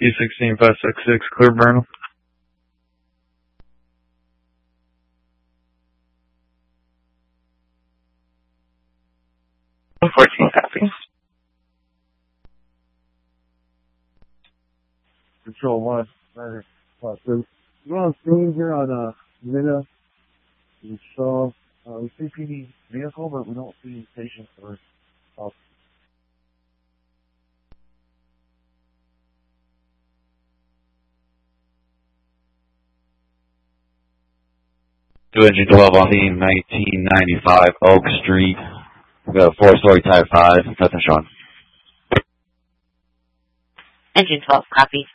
E16 566, clear Burnham. 14 copy. Control 1, Ryder. So we're on screen here on Minna. We saw we see PD vehicle, but we don't see station or officer. Engine 12 on scene, 1995 Oak Street. We got a 4-story Type 5, nothing showing. Engine 12, copy.